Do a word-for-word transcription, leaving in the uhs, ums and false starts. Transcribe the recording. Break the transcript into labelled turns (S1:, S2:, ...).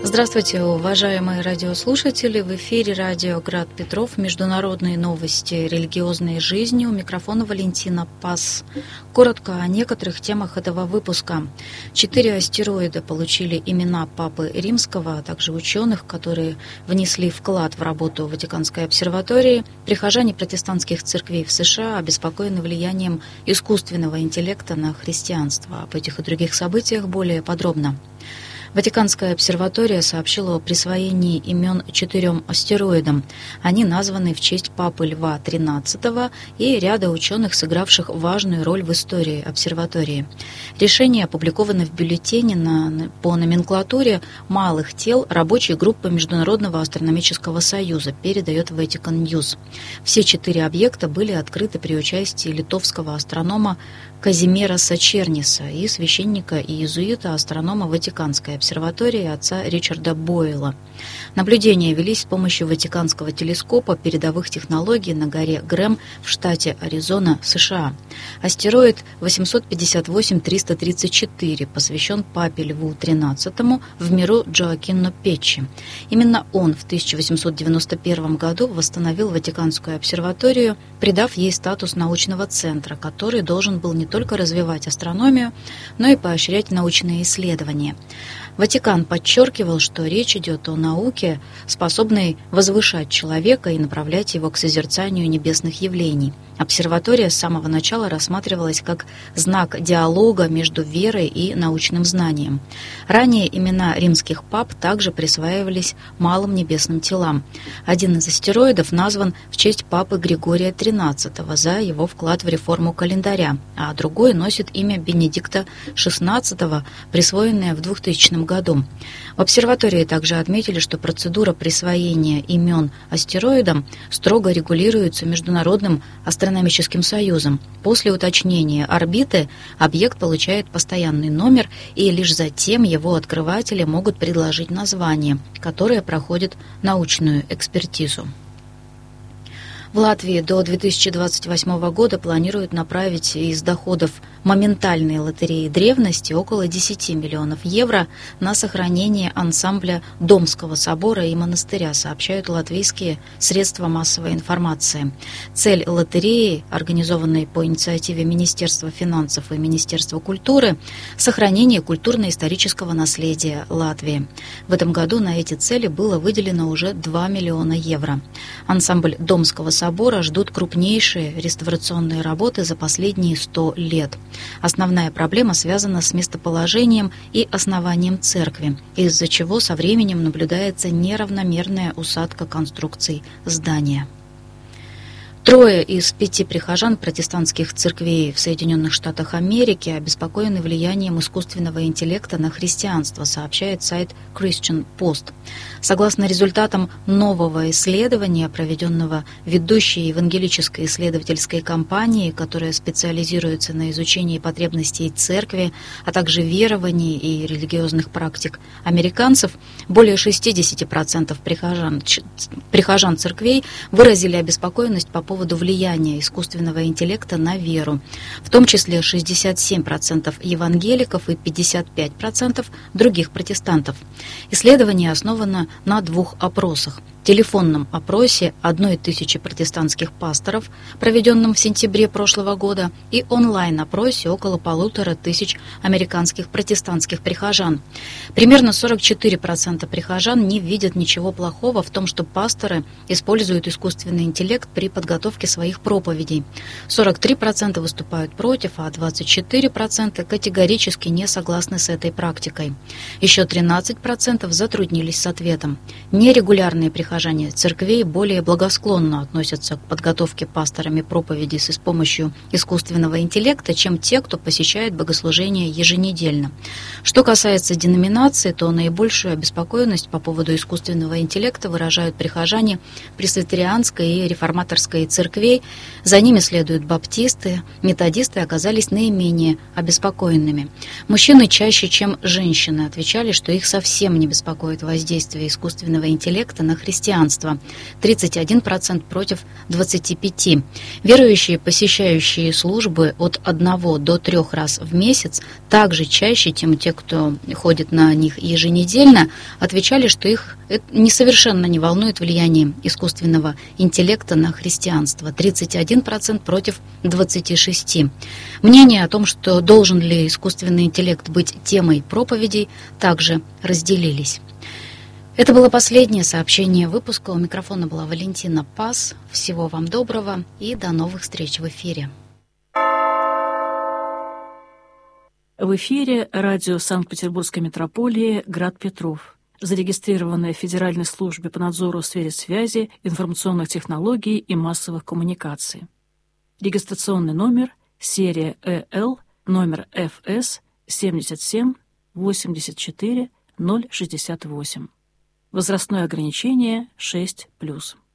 S1: Здравствуйте, уважаемые радиослушатели! В эфире радио «Град Петров», международные новости религиозной жизни. У микрофона Валентина Пас. Коротко о некоторых темах этого выпуска. Четыре астероида получили имена Папы Римского, а также ученых, которые внесли вклад в работу Ватиканской обсерватории. Прихожане протестантских церквей в США обеспокоены влиянием искусственного интеллекта на христианство. Об этих и других событиях более подробно. Ватиканская обсерватория сообщила о присвоении имен четырем астероидам. Они названы в честь Папы Льва тринадцатого и ряда ученых, сыгравших важную роль в истории обсерватории. Решение опубликовано в бюллетене на, по номенклатуре малых тел рабочей группы Международного астрономического союза, передает Vatican News. Все четыре объекта были открыты при участии литовского астронома Казимира Сачерниса и священника и иезуита астронома Ватиканской обсерватории отца Ричарда Бойла. Наблюдения велись с помощью Ватиканского телескопа передовых технологий на горе Грэм в штате Аризона, США. Астероид восемьсот пятьдесят восемь триста тридцать четыре посвящен Папе Льву тринадцатому в миру Джоаккино Печчи. Именно он в тысяча восемьсот девяносто первом году восстановил Ватиканскую обсерваторию, придав ей статус научного центра, который должен был не только развивать астрономию, но и поощрять научные исследования. Ватикан подчеркивал, что речь идет о науке, способной возвышать человека и направлять его к созерцанию небесных явлений. Обсерватория с самого начала рассматривалась как знак диалога между верой и научным знанием. Ранее имена римских пап также присваивались малым небесным телам. Один из астероидов назван в честь папы Григория тринадцатого за его вклад в реформу календаря, а другой носит имя Бенедикта шестнадцатого, присвоенное в двухтысячном году. В обсерватории также отметили, что процедура присвоения имен астероидам строго регулируется Международным астрономическим союзом. После уточнения орбиты объект получает постоянный номер, и лишь затем его открыватели могут предложить название, которое проходит научную экспертизу. В Латвии до две тысячи двадцать восьмого года планируют направить из доходов моментальной лотереи древности около десять миллионов евро на сохранение ансамбля Домского собора и монастыря, сообщают латвийские средства массовой информации. Цель лотереи, организованной по инициативе Министерства финансов и Министерства культуры, сохранение культурно-исторического наследия Латвии. В этом году на эти цели было выделено уже два миллиона евро. Ансамбль Домского собора собора ждут крупнейшие реставрационные работы за последние сто лет. Основная проблема связана с местоположением и основанием церкви, из-за чего со временем наблюдается неравномерная усадка конструкций здания. Трое из пяти прихожан протестантских церквей в Соединенных Штатах Америки обеспокоены влиянием искусственного интеллекта на христианство, сообщает сайт Christian Post. Согласно результатам нового исследования, проведенного ведущей евангелической исследовательской компанией, которая специализируется на изучении потребностей церкви, а также верований и религиозных практик американцев, более шестьдесят процентов прихожан, прихожан церквей выразили обеспокоенность по поводу поводу влияния искусственного интеллекта на веру, в том числе шестьдесят семь процентов евангеликов и пятьдесят пять процентов других протестантов. Исследование основано на двух опросах. Телефонном опросе одной тысячи протестантских пасторов, проведенном в сентябре прошлого года, и онлайн-опросе около полутора тысяч американских протестантских прихожан. Примерно сорок четыре процента прихожан не видят ничего плохого в том, что пасторы используют искусственный интеллект при подготовке своих проповедей. сорок три процента выступают против, а двадцать четыре процента категорически не согласны с этой практикой. Еще тринадцать процентов затруднились с ответом. Нерегулярные прихожане церквей более благосклонно относятся к подготовке пасторами проповеди с помощью искусственного интеллекта, чем те, кто посещает богослужения еженедельно. Что касается деноминации, то наибольшую обеспокоенность по поводу искусственного интеллекта выражают прихожане пресвитерианской и реформаторской церквей. За ними следуют баптисты, методисты оказались наименее обеспокоенными. Мужчины чаще, чем женщины, отвечали, что их совсем не беспокоит воздействие искусственного интеллекта на христиан. христианства, тридцать один процент против двадцати пяти процентов. Верующие, посещающие службы от одного до трех раз в месяц, также чаще, чем те, кто ходит на них еженедельно, отвечали, что их не совершенно не волнует влияние искусственного интеллекта на христианство, тридцать один процент против двадцати шести процентов. Мнение о том, что должен ли искусственный интеллект быть темой проповедей, также разделились. Это было последнее сообщение выпуска. У микрофона была Валентина Пас. Всего вам доброго и до новых встреч в эфире.
S2: В эфире радио Санкт-Петербургской метрополии «Град Петров», зарегистрированное в Федеральной службе по надзору в сфере связи, информационных технологий и массовых коммуникаций. Регистрационный номер, серия ЭЛ, номер эф эс семьдесят семь восемьдесят четыре ноль шестьдесят восемь. Возрастное ограничение шесть плюс.